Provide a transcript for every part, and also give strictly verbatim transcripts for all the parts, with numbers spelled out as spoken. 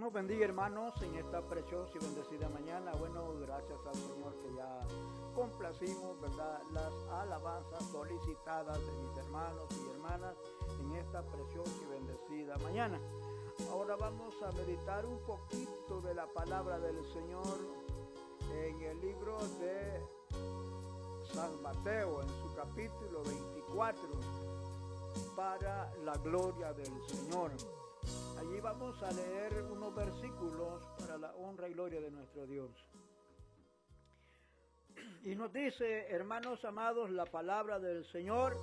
nos bendiga, hermanos, en esta preciosa y bendecida mañana. Bueno, gracias al Señor que ya complacimos, ¿verdad?, las alabanzas solicitadas de mis hermanos y hermanas en esta preciosa y bendecida mañana. Ahora vamos a meditar un poquito de la palabra del Señor en el libro de San Mateo, en su capítulo veinticuatro, para la gloria del Señor. Allí vamos a leer unos versículos para la honra y gloria de nuestro Dios. Y nos dice, hermanos amados, la palabra del Señor,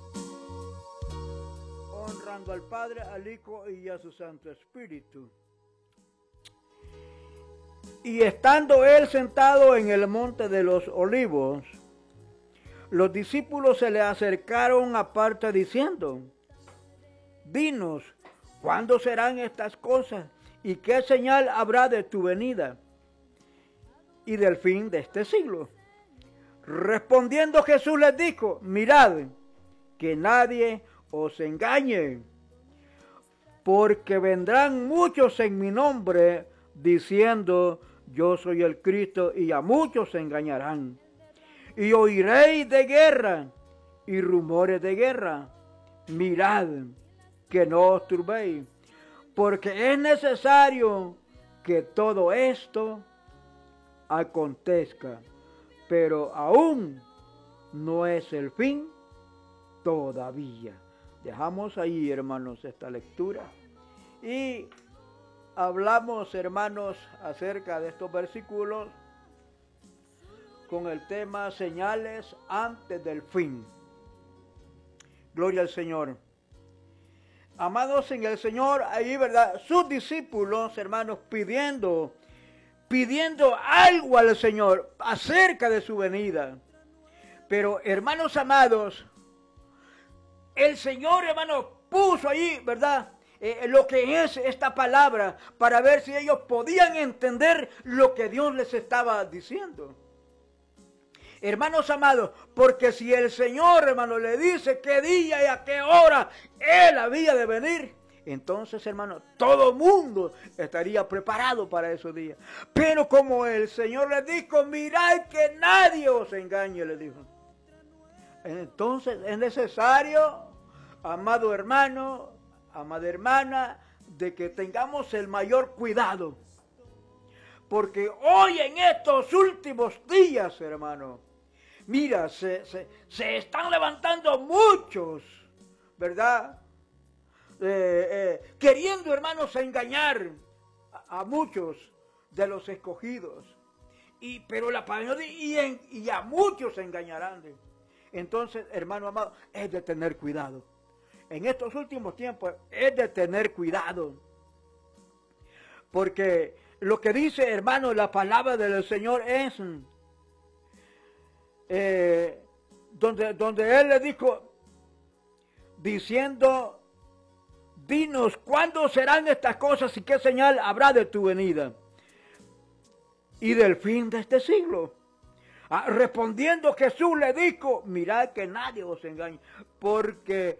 honrando al Padre, al Hijo y a su Santo Espíritu. Y estando él sentado en el monte de los olivos, los discípulos se le acercaron aparte diciendo, dinos, ¿cuándo serán estas cosas? ¿Y qué señal habrá de tu venida y del fin de este siglo? Respondiendo Jesús les dijo, mirad, que nadie os engañe, porque vendrán muchos en mi nombre diciendo, yo soy el Cristo, y a muchos se engañarán. Y oiréis de guerra y rumores de guerra. Mirad, que no os turbéis, porque es necesario que todo esto acontezca, pero aún no es el fin todavía. Dejamos ahí, hermanos, esta lectura y hablamos, hermanos, acerca de estos versículos con el tema señales antes del fin. Gloria al Señor. Amados en el Señor, ahí, ¿verdad?, sus discípulos, hermanos, pidiendo, pidiendo algo al Señor acerca de su venida. Pero, hermanos amados, el Señor, hermanos, puso ahí, ¿verdad?, eh, lo que es esta palabra para ver si ellos podían entender lo que Dios les estaba diciendo. Hermanos amados, porque si el Señor, hermano, le dice qué día y a qué hora Él había de venir, entonces, hermano, todo mundo estaría preparado para esos días. Pero como el Señor le dijo, mirad que nadie os engañe, le dijo. Entonces es necesario, amado hermano, amada hermana, de que tengamos el mayor cuidado. Porque hoy en estos últimos días, hermano, mira, se, se, se están levantando muchos, ¿verdad? Eh, eh, queriendo, hermanos, engañar a, a muchos de los escogidos. Y, pero la palabra dice, y, en, y a muchos se engañarán. Entonces, hermano amado, es de tener cuidado. En estos últimos tiempos es de tener cuidado. Porque lo que dice, hermano, la palabra del Señor es... Eh, donde, donde él le dijo, diciendo, dinos, ¿cuándo serán estas cosas y qué señal habrá de tu venida y del fin de este siglo? Ah, respondiendo Jesús le dijo, mirad que nadie os engañe, porque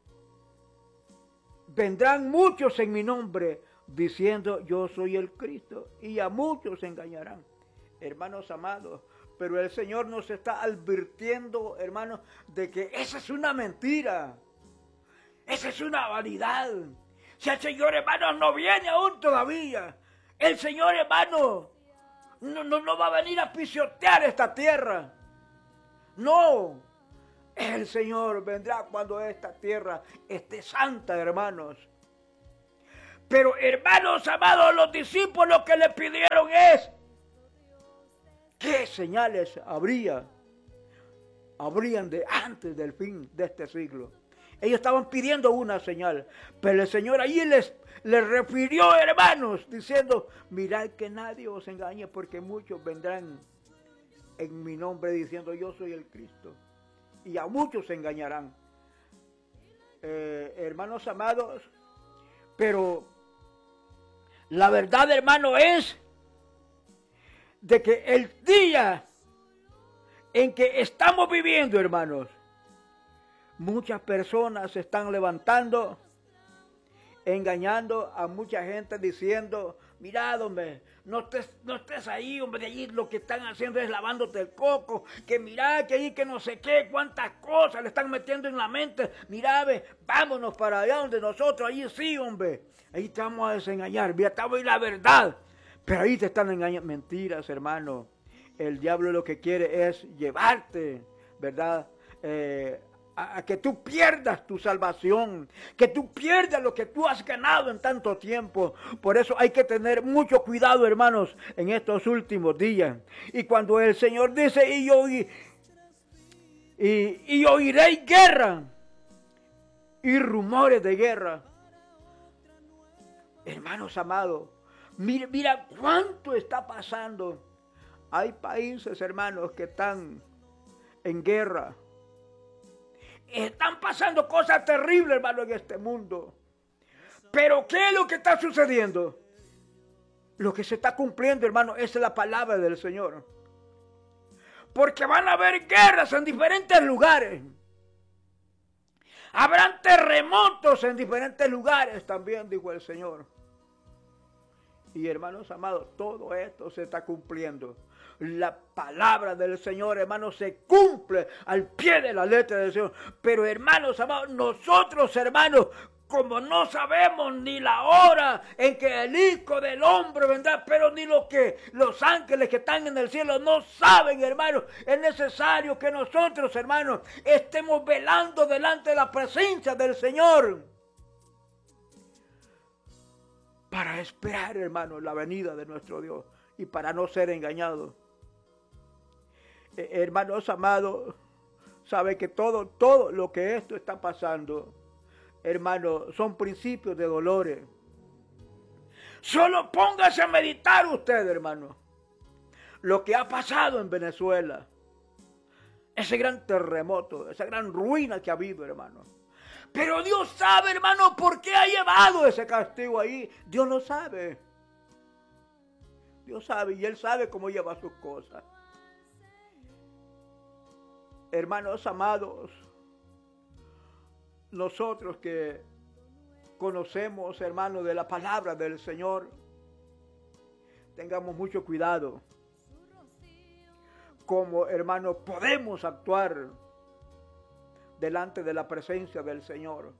vendrán muchos en mi nombre diciendo, yo soy el Cristo, y a muchos se engañarán. Hermanos amados, pero el Señor nos está advirtiendo, hermanos, de que esa es una mentira. Esa es una vanidad. Si el Señor, hermanos, no viene aún todavía, el Señor, hermano, no, no, no va a venir a pisotear esta tierra. No. El Señor vendrá cuando esta tierra esté santa, hermanos. Pero, hermanos amados, los discípulos que le pidieron es, ¿qué señales habría? Habrían de antes del fin de este siglo. Ellos estaban pidiendo una señal, pero el Señor allí les, les refirió, hermanos, diciendo, mirad que nadie os engañe, porque muchos vendrán en mi nombre diciendo, yo soy el Cristo, y a muchos se engañarán. Eh, hermanos amados, pero la verdad, hermano, es de que el día en que estamos viviendo, hermanos, muchas personas se están levantando, engañando a mucha gente diciendo, Mirad, hombre, no estés, no estés ahí, hombre, de allí lo que están haciendo es lavándote el coco, que mirá, que ahí que no sé qué, cuántas cosas le están metiendo en la mente. Mirá, ve, vámonos para allá donde nosotros, ahí sí, hombre, ahí te vamos a desengañar, mira, te voy a ir la verdad, pero ahí te están engañando. Mentiras, hermano, el diablo lo que quiere es llevarte, ¿verdad?, Eh, A, a que tú pierdas tu salvación, que tú pierdas lo que tú has ganado en tanto tiempo. Por eso hay que tener mucho cuidado, hermanos, en estos últimos días. Y cuando el Señor dice, y yo y, y, y oiréis guerra y rumores de guerra, hermanos amados, mira, mira cuánto está pasando. Hay países, hermanos, que están en guerra. Están pasando cosas terribles, hermano, en este mundo. Pero ¿qué es lo que está sucediendo? Lo que se está cumpliendo, hermano, es la palabra del Señor. Porque van a haber guerras en diferentes lugares. Habrán terremotos en diferentes lugares también, dijo el Señor. Y hermanos amados, todo esto se está cumpliendo. La palabra del Señor, hermanos, se cumple al pie de la letra del Señor. Pero hermanos amados, nosotros, hermanos, como no sabemos ni la hora en que el Hijo del Hombre vendrá, pero ni lo que los ángeles que están en el cielo no saben, hermanos, es necesario que nosotros, hermanos, estemos velando delante de la presencia del Señor para esperar, hermanos, la venida de nuestro Dios y para no ser engañados. Eh, hermanos amados, sabe que todo, todo lo que esto está pasando, hermanos, son principios de dolores. Solo póngase a meditar usted, hermano, lo que ha pasado en Venezuela, ese gran terremoto, esa gran ruina que ha habido, hermano. Pero Dios sabe, hermano, por qué ha llevado ese castigo ahí. Dios lo sabe. Dios sabe y Él sabe cómo lleva sus cosas. Hermanos amados, nosotros que conocemos, hermanos, de la palabra del Señor, tengamos mucho cuidado. Como, hermanos, podemos actuar delante de la presencia del Señor.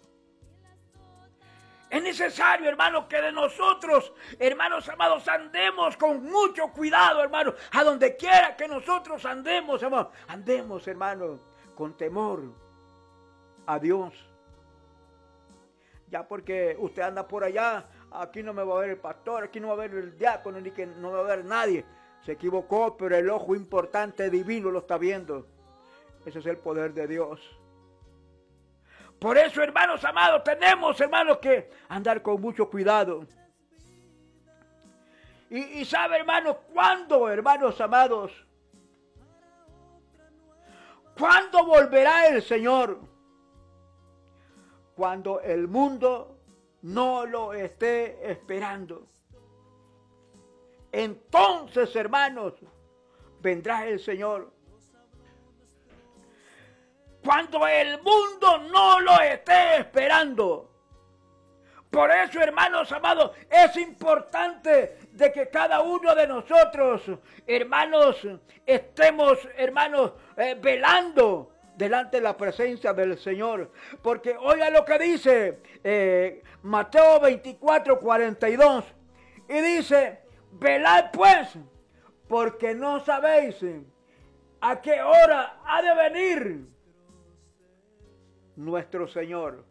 Es necesario, hermanos, que de nosotros, hermanos amados, andemos con mucho cuidado, hermanos, a donde quiera que nosotros andemos, hermanos, andemos, hermanos, con temor a Dios. Ya porque usted anda por allá, aquí no me va a ver el pastor, aquí no va a ver el diácono, ni que no va a ver nadie. Se equivocó, pero el ojo importante divino lo está viendo. Ese es el poder de Dios. Por eso, hermanos amados, tenemos, hermanos, que andar con mucho cuidado. Y, y sabe, hermanos, ¿cuándo, hermanos amados? ¿Cuándo volverá el Señor? Cuando el mundo no lo esté esperando. Entonces, hermanos, vendrá el Señor. Cuando el mundo no lo esté esperando. Por eso, hermanos amados, es importante de que cada uno de nosotros, hermanos, estemos, hermanos, eh, velando delante de la presencia del Señor. Porque oiga lo que dice eh, Mateo veinticuatro, cuarenta y dos. Y dice, velad pues, porque no sabéis a qué hora ha de venir nuestro Señor.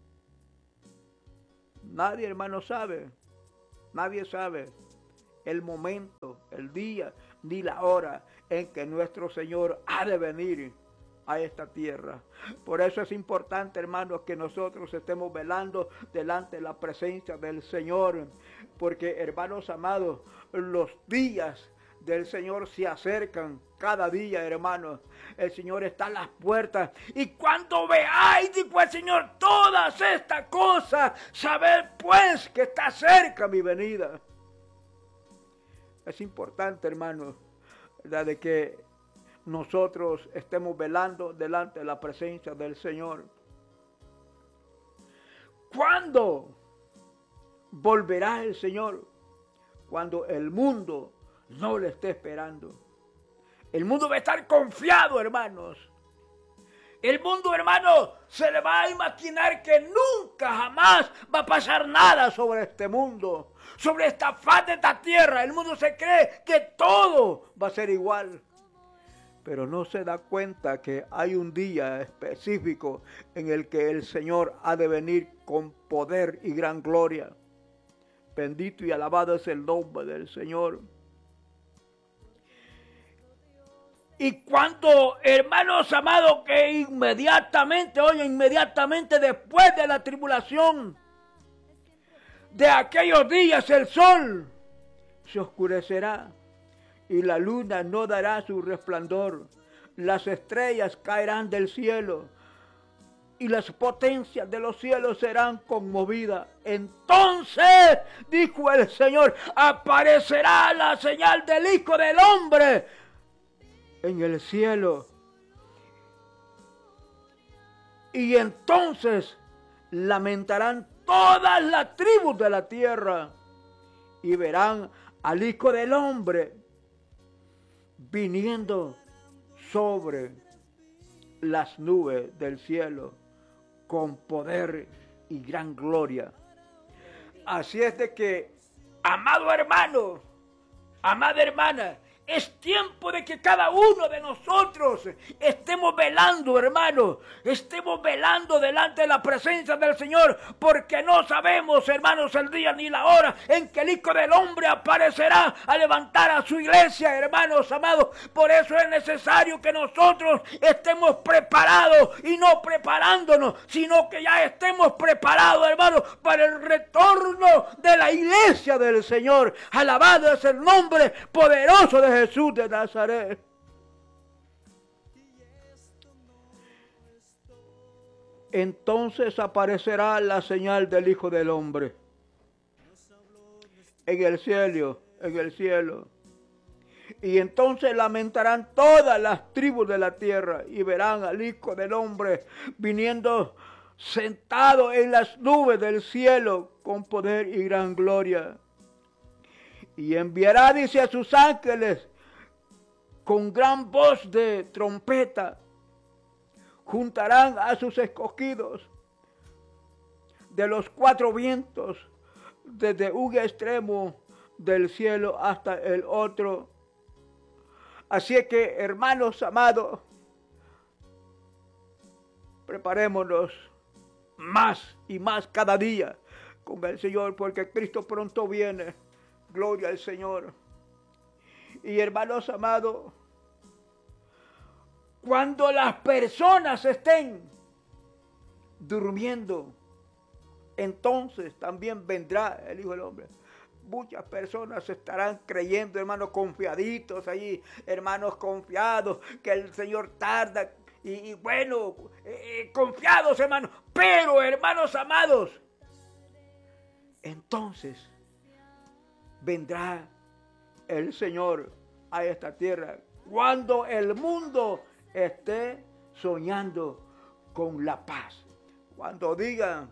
Nadie, hermano, sabe. Nadie sabe el momento, el día, ni la hora en que nuestro Señor ha de venir a esta tierra. Por eso es importante, hermanos, que nosotros estemos velando delante de la presencia del Señor. Porque, hermanos amados, los días del Señor se acercan cada día, hermanos. El Señor está a las puertas. Y cuando veáis, dijo el Señor, todas estas cosas, sabed pues que está cerca mi venida. Es importante, hermanos, ¿verdad?, de que nosotros estemos velando delante de la presencia del Señor. ¿Cuándo volverá el Señor? cuando el mundo no le esté esperando. El mundo va a estar confiado, hermanos. El mundo, hermanos, se le va a imaginar que nunca, jamás va a pasar nada sobre este mundo, sobre esta faz de esta tierra. El mundo se cree que todo va a ser igual. Pero no se da cuenta que hay un día específico en el que el Señor ha de venir con poder y gran gloria. Bendito y alabado es el nombre del Señor. Y cuando, hermanos amados, que inmediatamente, oye, inmediatamente después de la tribulación, de aquellos días el sol se oscurecerá y la luna no dará su resplandor. Las estrellas caerán del cielo y las potencias de los cielos serán conmovidas. Entonces, dijo el Señor, aparecerá la señal del Hijo del Hombre en el cielo. Y entonces lamentarán todas las tribus de la tierra y verán al Hijo del Hombre viniendo sobre las nubes del cielo con poder y gran gloria. Así es de que, amado hermano, amada hermana, es tiempo de que cada uno de nosotros estemos velando, hermano, estemos velando delante de la presencia del Señor, porque no sabemos, hermanos, el día ni la hora en que el Hijo del Hombre aparecerá a levantar a su iglesia, hermanos amados. Por eso es necesario que nosotros estemos preparados y no preparándonos, sino que ya estemos preparados, hermanos, para el retorno de la iglesia del Señor. Alabado es el nombre poderoso de Jesús de Nazaret. Entonces aparecerá la señal del Hijo del Hombre en el cielo, en el cielo. Y entonces lamentarán todas las tribus de la tierra y verán al Hijo del Hombre viniendo sentado en las nubes del cielo con poder y gran gloria. Y enviará, dice, a sus ángeles con gran voz de trompeta. Juntarán a sus escogidos de los cuatro vientos, desde un extremo del cielo hasta el otro. Así es que, hermanos amados, preparémonos más y más cada día con el Señor, porque Cristo pronto viene. Gloria al Señor. Y hermanos amados, cuando las personas estén durmiendo, entonces también vendrá el Hijo del Hombre. Muchas personas estarán creyendo, hermanos, confiaditos allí, hermanos confiados, que el Señor tarda, y, y bueno, eh, confiados, hermanos, pero hermanos amados, entonces vendrá el Señor a esta tierra cuando el mundo esté soñando con la paz. Cuando digan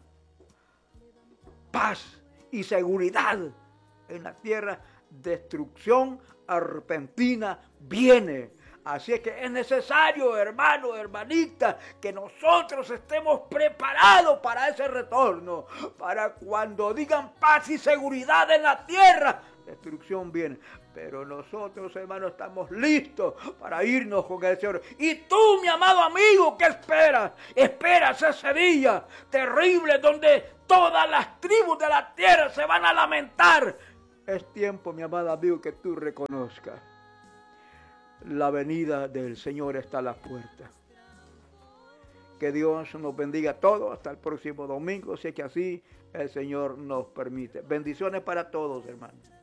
paz y seguridad en la tierra, destrucción repentina viene. Así es que es necesario, hermano, hermanita, que nosotros estemos preparados para ese retorno. Para cuando digan paz y seguridad en la tierra, destrucción viene. Pero nosotros, hermanos, estamos listos para irnos con el Señor. Y tú, mi amado amigo, ¿qué esperas? Esperas ese día terrible donde todas las tribus de la tierra se van a lamentar. Es tiempo, mi amado amigo, que tú reconozcas. La venida del Señor está a la puerta. Que Dios nos bendiga a todos hasta el próximo domingo, si es que así el Señor nos permite. Bendiciones para todos, hermanos.